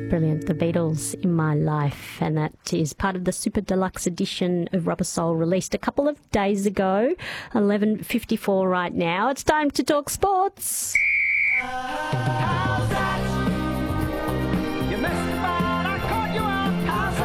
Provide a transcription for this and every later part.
Brilliant. The Beatles in My Life. And that is part of the Super Deluxe edition of Rubber Soul, released a couple of days ago. 11:54 right now. It's time to talk sports. How's that? You missed the ball, I caught you out. How's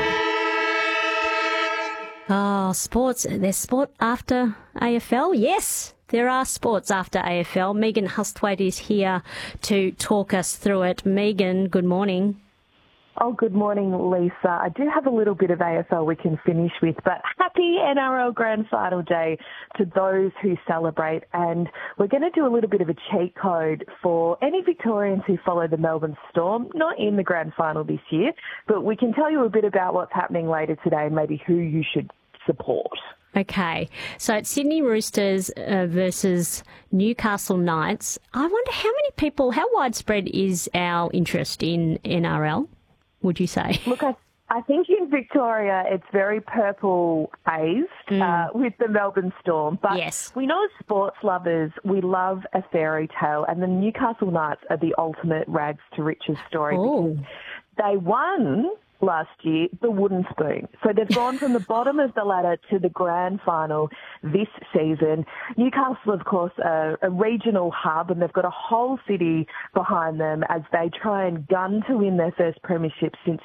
that? Oh, sports. There's sport after AFL? Yes, there are sports after AFL. Megan Hustwaite is here to talk us through it. Megan, good morning. Oh, good morning, Lisa. I do have a little bit of AFL we can finish with, but happy NRL Grand Final Day to those who celebrate. And we're going to do a little bit of a cheat code for any Victorians who follow the Melbourne Storm, not in the Grand Final this year, but we can tell you a bit about what's happening later today and maybe who you should support. Okay, so it's Sydney Roosters versus Newcastle Knights. I wonder how widespread is our interest in NRL, would you say? Look, I think in Victoria it's very purple-hazed with the Melbourne Storm. But yes, we know as sports lovers, we love a fairy tale, and the Newcastle Knights are the ultimate rags to riches story because they won last year the wooden spoon. So they've gone from the bottom of the ladder to the grand final this season. Newcastle, of course, are a regional hub, and they've got a whole city behind them as they try and gun to win their first premiership since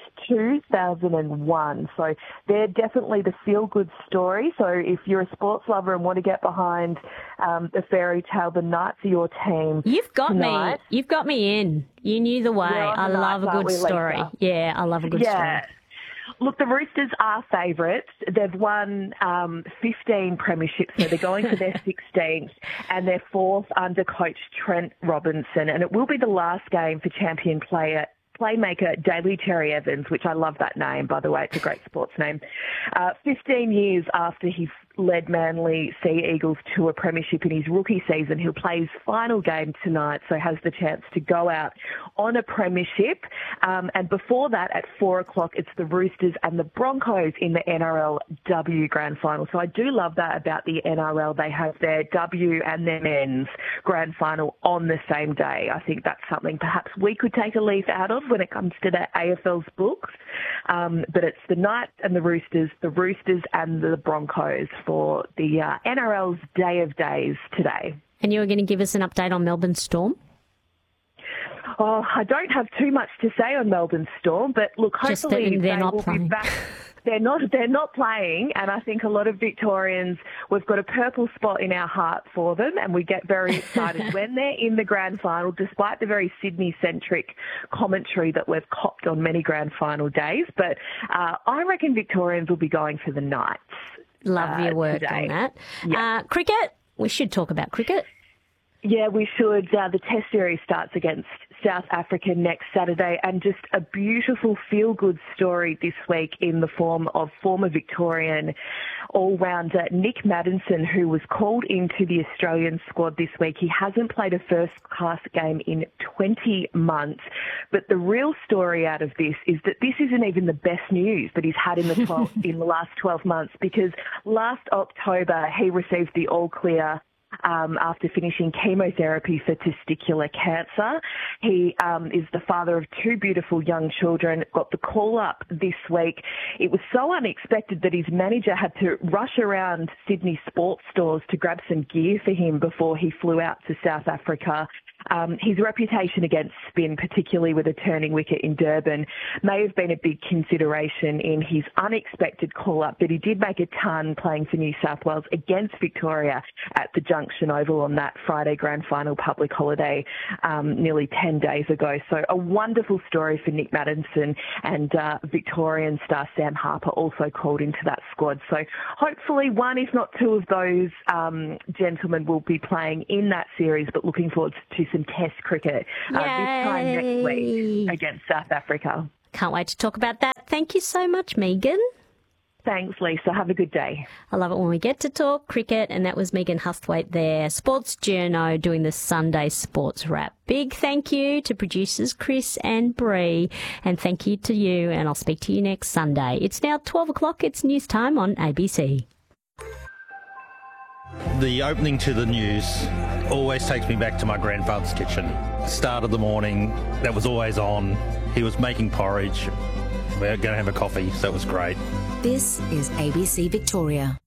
2001. So they're definitely the feel-good story. So if you're a sports lover and want to get behind the fairy tale, the Knights are your team. You've got tonight. me. You've got me in. You knew the way. I love a good story. Yeah, I love a good story. Look, the Roosters are favourites. They've won 15 premierships, so they're going for their 16th, and they're fourth under coach Trent Robinson. And it will be the last game for champion playmaker Daly Cherry Evans, which I love that name, by the way. It's a great sports name. 15 years after he led Manly Sea Eagles to a premiership in his rookie season, he'll play his final game tonight, so has the chance to go out on a premiership. And before that, at 4 o'clock, it's the Roosters and the Broncos in the NRLW Grand Final. So I do love that about the NRL. They have their W and their men's Grand Final on the same day. I think that's something perhaps we could take a leaf out of when it comes to the AFL's books. But it's the Knights and the Roosters and the Broncos for the NRL's Day of Days today. And you were going to give us an update on Melbourne Storm? Oh, I don't have too much to say on Melbourne Storm, but look, hopefully they will be back. They're not playing, and I think a lot of Victorians, we've got a purple spot in our heart for them, and we get very excited when they're in the grand final, despite the very Sydney-centric commentary that we've copped on many grand final days. But I reckon Victorians will be going for the Knights. Love your work today. on that. Yeah. Cricket, we should talk about cricket. Yeah, we should. The Test series starts against South Africa next Saturday, and just a beautiful feel-good story this week in the form of former Victorian all-rounder Nick Maddinson, who was called into the Australian squad this week. He hasn't played a first-class game in 20 months, but the real story out of this is that this isn't even the best news that he's had in the last 12 months, because last October he received the all-clear after finishing chemotherapy for testicular cancer. He is the father of two beautiful young children, got the call up this week. It was so unexpected that his manager had to rush around Sydney sports stores to grab some gear for him before he flew out to South Africa. His reputation against spin, particularly with a turning wicket in Durban, may have been a big consideration in his unexpected call-up, but he did make a ton playing for New South Wales against Victoria at the Junction Oval on that Friday grand final public holiday nearly 10 days ago. So a wonderful story for Nick Maddinson, and Victorian star Sam Harper also called into that squad. So hopefully one, if not two of those gentlemen will be playing in that series, but looking forward to some Test cricket this time next week against South Africa. Can't wait to talk about that. Thank you so much, Megan. Thanks, Lisa. Have a good day. I love it when we get to talk cricket, and that was Megan Hustwaite there, Sports Journo, doing the Sunday Sports Wrap. Big thank you to producers Chris and Bree, and thank you to you, and I'll speak to you next Sunday. It's now 12 o'clock. It's news time on ABC. The opening to the news always takes me back to my grandfather's kitchen. Start of the morning, that was always on. He was making porridge. We're going to have a coffee, so it was great. This is ABC Victoria.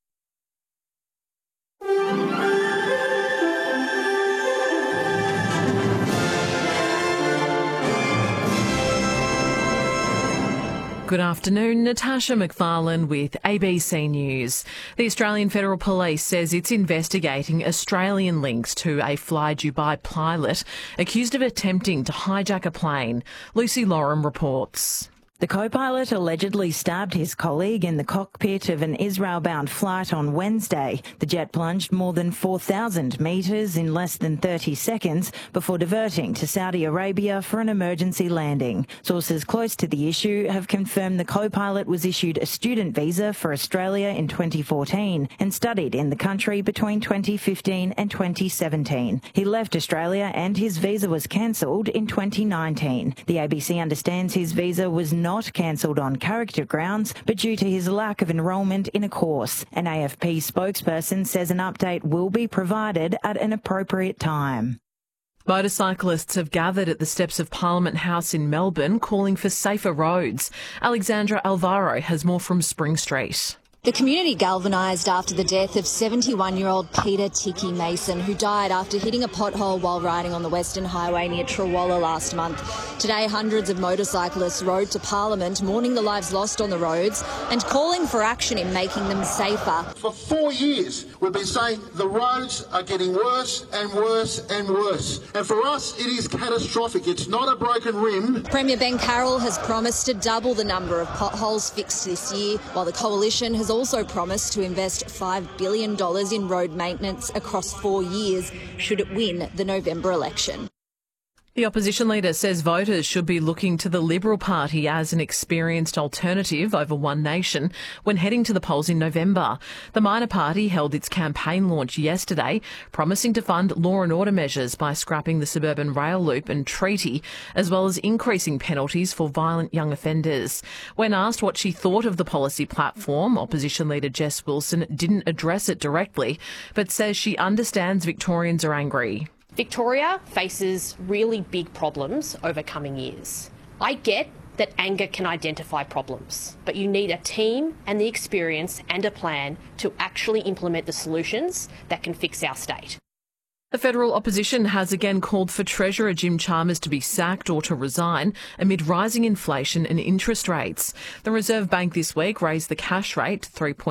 Good afternoon, Natasha McFarlane with ABC News. The Australian Federal Police says it's investigating Australian links to a Fly Dubai pilot accused of attempting to hijack a plane. Lucy Lorem reports. The co-pilot allegedly stabbed his colleague in the cockpit of an Israel-bound flight on Wednesday. The jet plunged more than 4,000 metres in less than 30 seconds before diverting to Saudi Arabia for an emergency landing. Sources close to the issue have confirmed the co-pilot was issued a student visa for Australia in 2014 and studied in the country between 2015 and 2017. He left Australia and his visa was cancelled in 2019. The ABC understands his visa was not cancelled on character grounds, but due to his lack of enrolment in a course. An AFP spokesperson says an update will be provided at an appropriate time. Motorcyclists have gathered at the steps of Parliament House in Melbourne calling for safer roads. Alexandra Alvaro has more from Spring Street. The community galvanised after the death of 71-year-old Peter Tiki Mason, who died after hitting a pothole while riding on the Western Highway near Trawalla last month. Today, hundreds of motorcyclists rode to Parliament, mourning the lives lost on the roads and calling for action in making them safer. For 4 years, we've been saying the roads are getting worse and worse and worse. And for us, it is catastrophic. It's not a broken rim. Premier Ben Carroll has promised to double the number of potholes fixed this year, while the Coalition has also promised to invest $5 billion in road maintenance across 4 years should it win the November election. The opposition leader says voters should be looking to the Liberal Party as an experienced alternative over One Nation when heading to the polls in November. The minor party held its campaign launch yesterday, promising to fund law and order measures by scrapping the suburban rail loop and treaty, as well as increasing penalties for violent young offenders. When asked what she thought of the policy platform, opposition leader Jess Wilson didn't address it directly, but says she understands Victorians are angry. Victoria faces really big problems over coming years. I get that anger can identify problems, but you need a team and the experience and a plan to actually implement the solutions that can fix our state. The federal opposition has again called for Treasurer Jim Chalmers to be sacked or to resign amid rising inflation and interest rates. The Reserve Bank this week raised the cash rate to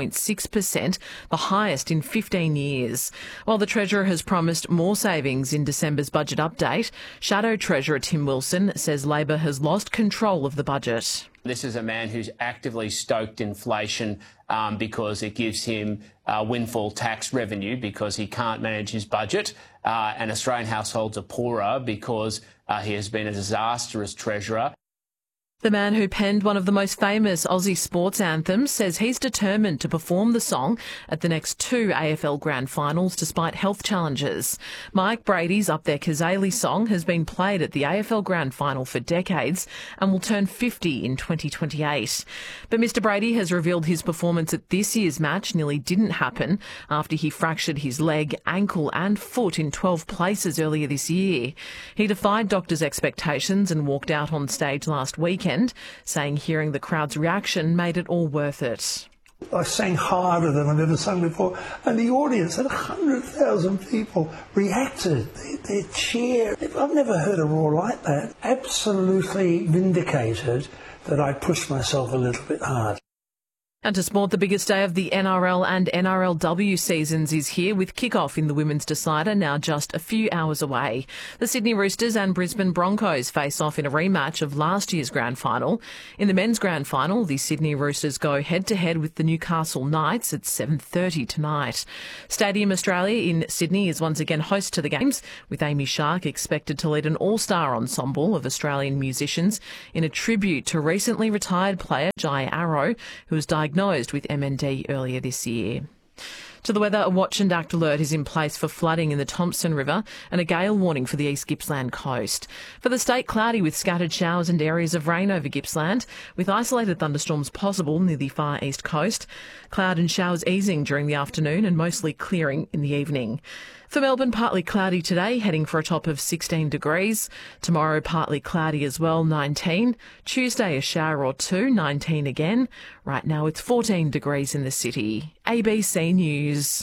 3.6%, the highest in 15 years. While the Treasurer has promised more savings in December's budget update, Shadow Treasurer Tim Wilson says Labor has lost control of the budget. This is a man who's actively stoked inflation because it gives him windfall tax revenue because he can't manage his budget, and Australian households are poorer because he has been a disastrous treasurer. The man who penned one of the most famous Aussie sports anthems says he's determined to perform the song at the next 2 AFL Grand Finals despite health challenges. Mike Brady's Up There Kazali song has been played at the AFL Grand Final for decades and will turn 50 in 2028. But Mr Brady has revealed his performance at this year's match nearly didn't happen after he fractured his leg, ankle and foot in 12 places earlier this year. He defied doctors' expectations and walked out on stage last weekend, saying hearing the crowd's reaction made it all worth it. I sang harder than I've ever sung before, and the audience, at 100,000 people, reacted. They cheered. I've never heard a roar like that. Absolutely vindicated that I pushed myself a little bit hard. And to sport, the biggest day of the NRL and NRLW seasons is here, with kick-off in the Women's Decider now just a few hours away. The Sydney Roosters and Brisbane Broncos face off in a rematch of last year's grand final. In the men's grand final, the Sydney Roosters go head-to-head with the Newcastle Knights at 7:30 tonight. Stadium Australia in Sydney is once again host to the games, with Amy Shark expected to lead an all-star ensemble of Australian musicians in a tribute to recently retired player Jai Arrow, who was diagnosed with MND earlier this year. To the weather, a watch and act alert is in place for flooding in the Thompson River and a gale warning for the East Gippsland coast. For the state, cloudy with scattered showers and areas of rain over Gippsland, with isolated thunderstorms possible near the far east coast. Cloud and showers easing during the afternoon and mostly clearing in the evening. For Melbourne, partly cloudy today, heading for a top of 16 degrees. Tomorrow, partly cloudy as well, 19. Tuesday, a shower or two, 19 again. Right now, it's 14 degrees in the city. ABC News.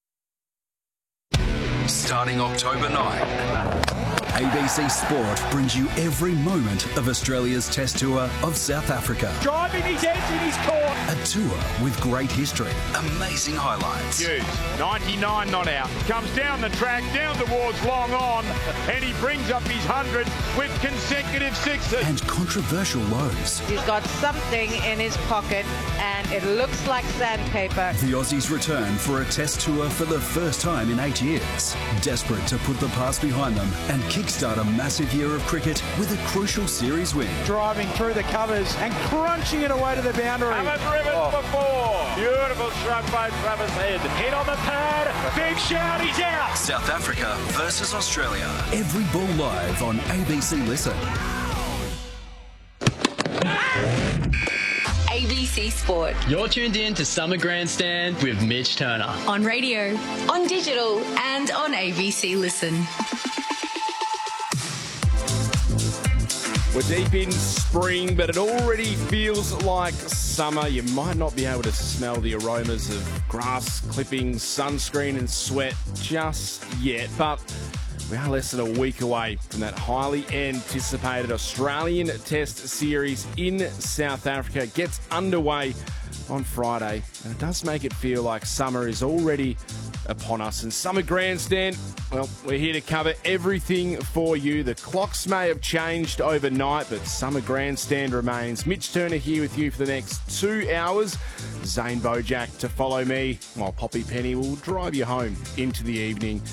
Starting October 9, ABC Sport brings you every moment of Australia's Test Tour of South Africa. Driving his edge in his court. A tour with great history, amazing highlights. Hughes, 99 not out. Comes down the track, down towards long on, and he brings up his 100 with consecutive sixes. And controversial lows. He's got something in his pocket, and it looks like sandpaper. The Aussies return for a Test Tour for the first time in 8 years. Desperate to put the past behind them and kickstart a massive year of cricket with a crucial series win. Driving through the covers and crunching it away to the boundary. Haven't driven before. Beautiful stroke by Travis Head. Hit on the pad. Big shout, he's out. South Africa versus Australia. Every ball live on ABC Listen. ABC Sport. You're tuned in to Summer Grandstand with Mitch Turner. On radio, on digital, and on ABC Listen. We're deep in spring, but it already feels like summer. You might not be able to smell the aromas of grass clippings, sunscreen and sweat just yet, but we are less than a week away from that highly anticipated Australian Test Series in South Africa. It gets underway on Friday, and it does make it feel like summer is already upon us. And Summer Grandstand, well, we're here to cover everything for you. The clocks may have changed overnight, but Summer Grandstand remains. Mitch Turner here with you for the next 2 hours. Zane Bojack to follow me, while Poppy Penny will drive you home into the evening.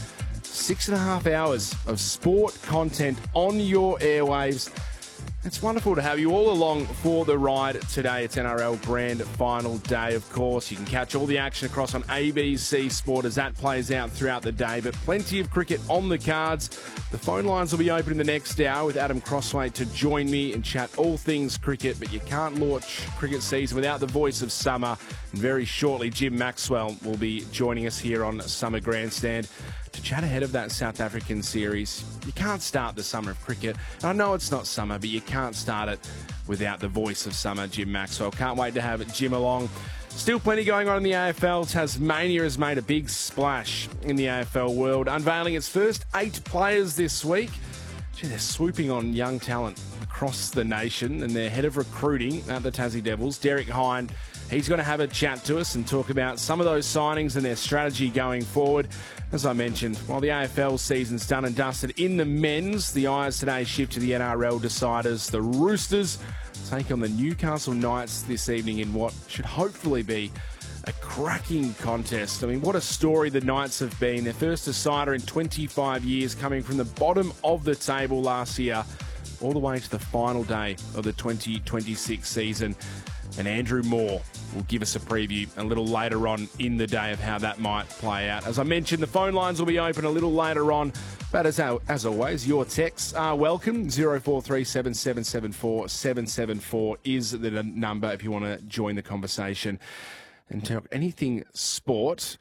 6.5 hours of sport content on your airwaves. It's wonderful to have you all along for the ride today. It's NRL Grand Final Day, of course. You can catch all the action across on ABC Sport as that plays out throughout the day, but plenty of cricket on the cards. The phone lines will be open in the next hour with Adam Crossway to join me and chat all things cricket, but you can't launch cricket season without the voice of summer. And very shortly, Jim Maxwell will be joining us here on Summer Grandstand to chat ahead of that South African series. You can't start the summer of cricket. And I know it's not summer, but you can't start it without the voice of summer, Jim Maxwell. Can't wait to have Jim along. Still plenty going on in the AFL. Tasmania has made a big splash in the AFL world, unveiling its first 8 players this week. Gee, they're swooping on young talent across the nation, and their head of recruiting at the Tassie Devils, Derek Hine, he's going to have a chat to us and talk about some of those signings and their strategy going forward. As I mentioned, while the AFL season's done and dusted in the men's, the eyes today shift to the NRL deciders. The Roosters take on the Newcastle Knights this evening in what should hopefully be a cracking contest. I mean, what a story the Knights have been. Their first decider in 25 years, coming from the bottom of the table last year all the way to the final day of the 2026 season. And Andrew Moore will give us a preview a little later on in the day of how that might play out. As I mentioned, the phone lines will be open a little later on. But as always, your texts are welcome. 0437 774 774 is the number if you want to join the conversation and talk anything sport.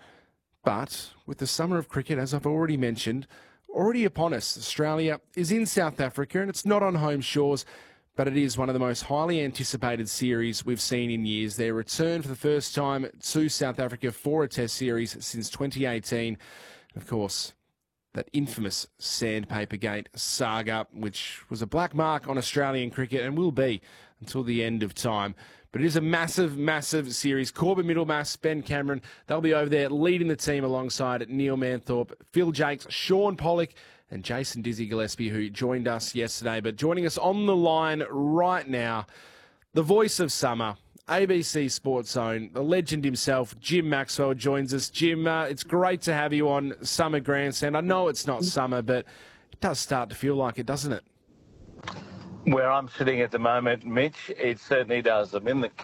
But with the summer of cricket, as I've already mentioned, already upon us, Australia is in South Africa, and it's not on home shores, but it is one of the most highly anticipated series we've seen in years. Their return for the first time to South Africa for a Test series since 2018. Of course, that infamous Sandpaper Gate saga, which was a black mark on Australian cricket and will be until the end of time. But it is a massive, massive series. Corbin Middlemass, Ben Cameron, they'll be over there leading the team alongside Neil Manthorpe, Phil Jakes, Sean Pollock, and Jason Dizzy Gillespie, who joined us yesterday. But joining us on the line right now, the voice of summer, ABC Sports Zone, the legend himself, Jim Maxwell, joins us. Jim, it's great to have you on Summer Grandstand. I know it's not summer, but it does start to feel like it, doesn't it? Where I'm sitting at the moment, Mitch, it certainly does. I'm in the